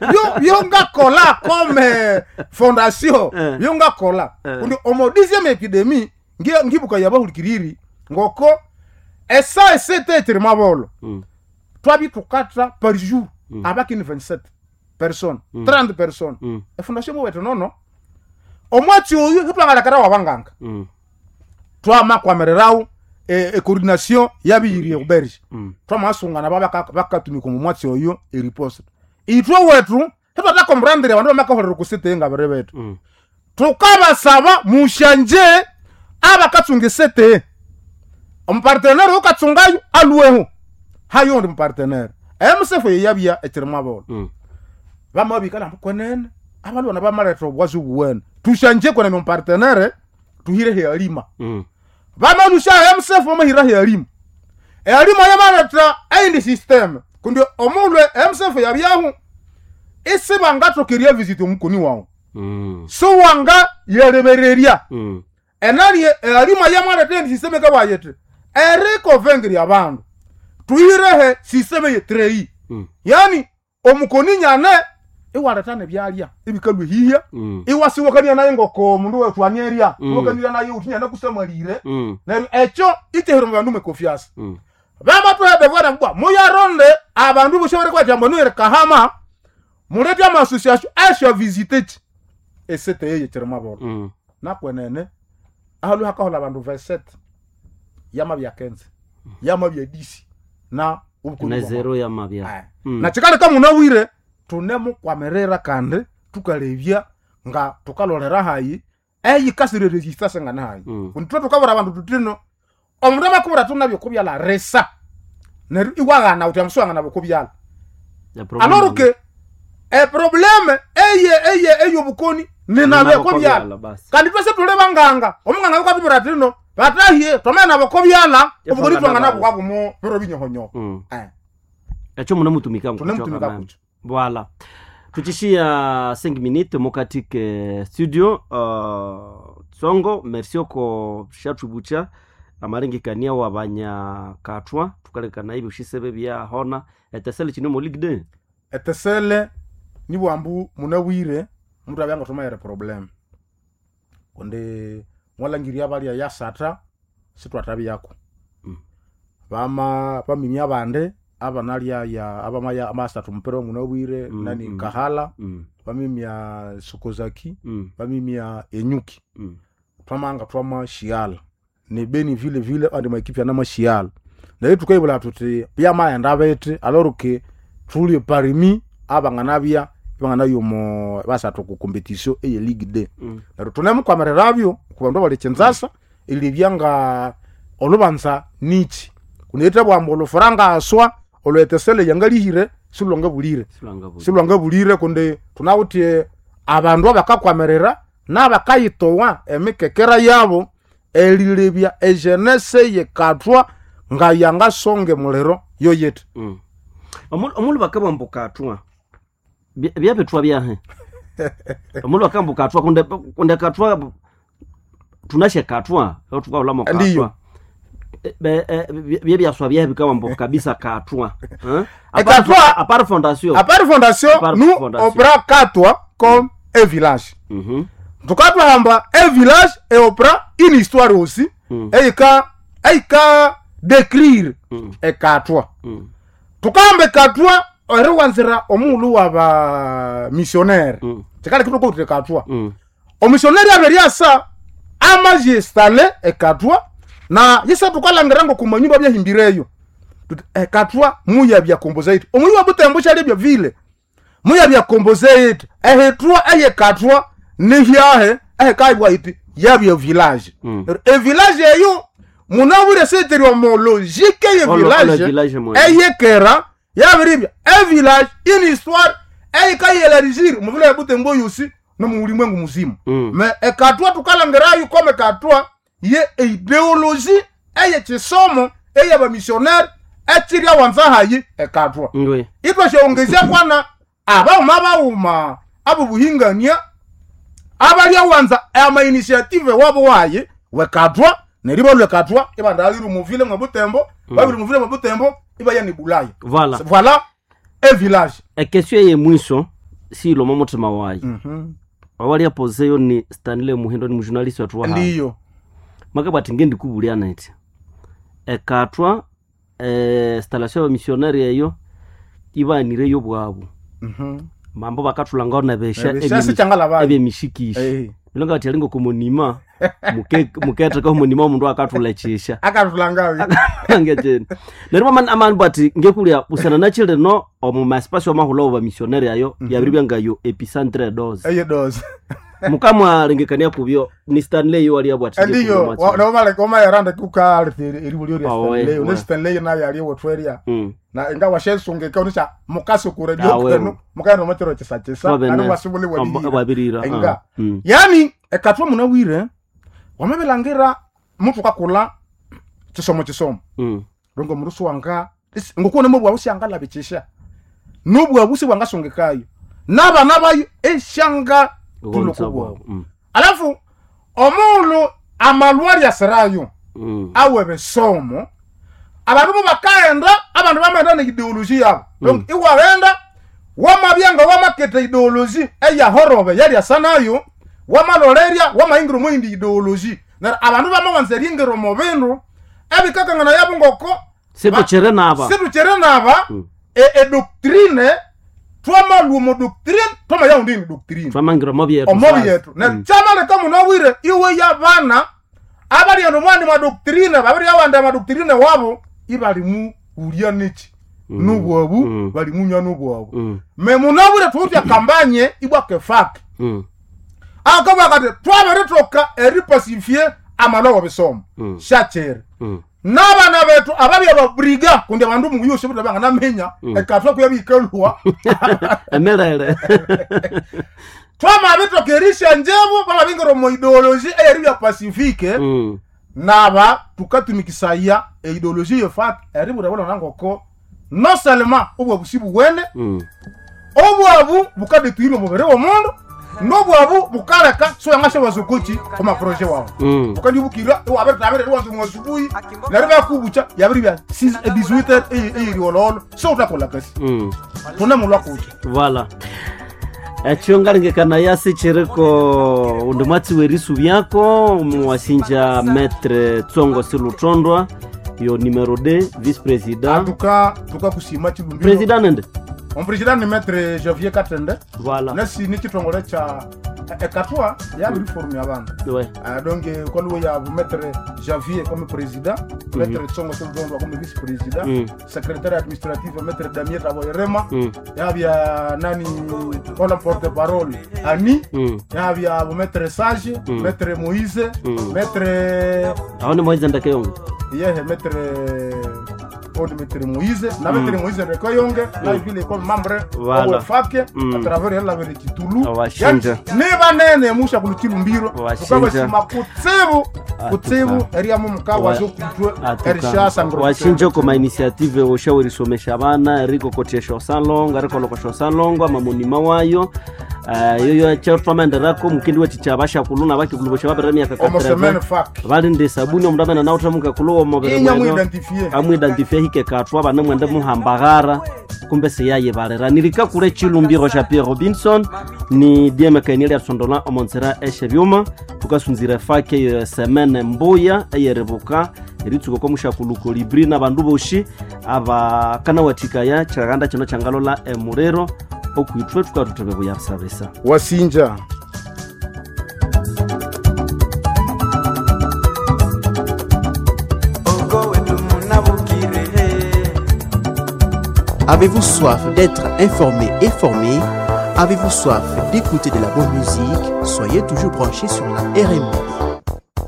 Yonga kola comme fondation. Yonga kola. Kundi omo 10e épidémie ngibuka yaba hulikiriri ngoko esa c'était traitement bolo. 3 par jour avec une 27 personnes, 30 personnes. Et fondation mo wetu nono. Omwati oyu hipanga lakara wabanganga. Toi ma kwamererao et coordination yabiri auberge. Toi ma sungana baka tuniko mwati oyu et riposte. Itwa wetu hepa ta comprendre abantu makahoro kusete nga berebetu. Tukaba saba mushanje abakatsunge sete. Partenaire ukatsungayo aluweho. Hayo ndi partenaire. MSF yabia etirema bolo. Bama bikana kwenene. Abantu bana bamaretro bwazu buwene. Tushanje kwa na partenaire tuhire he alima. Bama nusha MSF mo hira he alima. Alima yamaretra aindi system. Kundio omulwe MSF yabiahu. Ese bangato kiria visite mukoni wao. So wanga yeremereria. Enali alima yamaretra aindi system ka wayete. Ereko vengri abantu. Tuirehe systeme ye trei. Yani omukoni nyane iwaratane byalia ibikalwe hiya iwasi wakania na ngoko mundu we twanyeria wakania na yo utinya na kusemalire na echo itehero mbandu mekofias baba to de voda mbwa moya ronde abandu bushobore kwa jambo no kahama mulete ama association asha visiter et c'était ye terma bolo na kwenene ahalu hakahola abandu 27 yama bya 15 yama bya 10 na na 0 yama bya na chikale kama unawire tunemu kwamerera kande tukalevya nga tukalolera hayi kasire resistance ngana hayi kunitwa tukabura abantu tutino omurama kubura tunabyo kubyala resa ne iwagana utamswanga nabo kubyala alors que problème eye bukoni ninabe kubyala kandi twese tule banganga omunganga ukabura tutino batahiye tomena nabo kubyala ubukoni twangana bwabo mu robinyo honyo echo munamutumika mkucho. Voilà. Tutishia 5 minutes mokatike studio Songo merci oko shatubucha amarengi kania wabanya katwa tukalekana hibi ushisebe bya hona etesele chino mo Ligue 2 etesele ni bwambu munawire mtu abanga tuma yere problem onde mwalangiria bali ya sata sitwatabi yako bama pamimya bande abanalia ya abamaya amasta tumpero munawire nani kahala bamimya Sokozaki bamimya Enyuki twamanga twama Shiala ne beni vile andi makipi ya nama Shiala na yetu kaibula tuti pia maya ndabete alors que tuli parmi abanganabia banganayo mo basatu ku competition eye Ligue 2 na tunemu kwa marerabyo kubandu bali chenzasa ilibyanga olubanza nichi kuneta bwambolo franga aswa olwetesele yangalihire silonga bulire konde tunawutie abandu abakakwamerera nabakayitowa emikekera yabo elilebya ejenese yekatwa nga yanga songe mulero yoyete omulu bakabambo katwa byabetwa byahe omulu bakambo katwa konde katwa tunashe katwa tukaulama katwa bia swa bia bikabambo kabisa katwa apart fondation nous on prend katwa comme un village tukatwa hamba un village et on prend une histoire aussi et ka décrire et katwa tukambe katwa orewanzira omulu wa missionnaire tikale kitoko te katwa o missionnaire averia sa amaji installé et katwa na yesa tukalangirango kumanyumba bya himbireyo katwa muya bya composite omuyi wa butembo chali bya vile muya bya composite hetwa katwa ne hiahe kaibwa iti ya bya village e village yo munawure seteri mo logique ye village kera ya biribya village une histoire kayelarigir mu vile ya butembo yusi no mu ulimwengu muzima mais katwa tukalangirayo comme katwa ye idéologie chisomo ba missionnaire etiria wanza hayi katwa ito sheongezea kwana abauma abo buhingania abali wanza ama initiative wabo waye we katwa neribo le katwa ibandaliru mu vile mu butembo babiri mu vile mu butembo iba yani bulaya voilà un village question ye mwiso silo mamutima wayi awali apozeyo ni Stanley Muhindo ni mjournalist wa tuwa ndiyo makabati ngendi kubuliana iti ekatwa installation ya missionnaire eyo ibanire yo bwabo mambo bakatulanga ona besha ebe mishikisha nilonga ati alingo komonima muketa ko monima mundu akatulachisha akatulanga ngejeni nerimo man aman bati ngekulia usana na chile no omu maspace wa mahulo wa missionnaire ayo yabiribanga yo epicentre dose mukamwa lengekania kubyo ni Stanley yo ali abwati ndiyo no male koma yaranda kuka eribulio Stanley ne Stanley na yali wotweria na inga washensunge kaonisha mukaso ku radio kenu mukano matero chesa anu wasubuli wabirira inga yani ekatwa munawire wamabelangira mutu kakula chisomo rongo murusu wanga ngokone mu bwa ushangala bichisha nubu abusi wanga songekayo naba bayo eshanga tulukubwa alafu omulu amalwari asirayo awe besomo abantu bakaenda abantu bamenda ne ideology yabo donc iwawenda wamabyanga wamakete ideology eya horobe yali asanayo wamaloleria wamaingiro mu ideology na abantu bamawanzeri ingiro mu bintu ebikakangana yabo ngoko situ cherena aba doctrine twama lumo doctrine twama ya undini doctrine twama ngiro mobi yetu na chama le kama nawire iwe ya bana abali ando mwandi ma doctrine abali ya wanda ma doctrine wabo ibali mu ulia nichi nubwabu bali munya nubwabu me munawire tuya kampanye ibwake fak akaba kate twabere toka eripasifie amalo wabisomo shachere nabana betu ababi ababriga kundi abantu muyushe buta banga namenya ekatwa kuyabikelwa emelele twama betu kerisha njebo banga bingiro mo ideology eri ya pacifique naba tukatumikisaya ideology yo fat eri buta bona ngoko non seulement obwo busibu wene obwo abu bukade tuino mubere wo mundo nobu abu bukaleka so yangashe wazukuchi kuma projet wao ukandi bukira abere wanzu mwasubuhi na riba kubucha yabiri bya 6 18 ololo so utakola kasi tuna mulwa kuchi voilà achongaringe kana yasi chireko undumati werisu byako mwasinja maître Tsongo Silutondwa yo numero 2 vice président tuka kusima chilumbiro président nende on président ni maître Javier Katende voilà nasi ni kitongole cha ekatwa ya reforme avant ouais donc kwa luo ya maître Javier comme président maître Tsongo Silutondwa comme vice président secrétaire administratif maître Damien Taboyerema ya bia nani comme porte parole Ani ya bia maître Sage maître Moïse maître aone Moïse ndakeyongo maître Moïse na maître Moïse Rekoyonge na vile comme membre wa FAC à travers la vérité Tulu ne banene musha kuluchilumbiro tukaba sima kutsebu eria mu mkawa zo kutwe erisha sangro washinjo kwa initiative oshauri somesha bana eriko kotesho salonga eriko lokosho salonga mamunima wayo yoyo chafamanda rako mukindi wati chabasha kuluna baki kulubosha baberani yakakatra bali ndi sabuni omudabana na utamuka kulowa mobere amu identify hike katwa bana mwende muhambagara kumbe se yaye barera nilika kule chilumbiro cha Pierre Robinson ni DM kanili atsondola omonsera eshebyuma tukasunzira fake semaine mboya eyerebuka eritsuko komusha kuluko libri na bandu boshi aba kana watikaya chaganda chino changalola emurero okuitwe tukatutebe buyasabesa wasinja Avez-vous soif d'être informé et formé? Avez-vous soif d'écouter de la bonne musique? Soyez toujours branchés sur la RMI.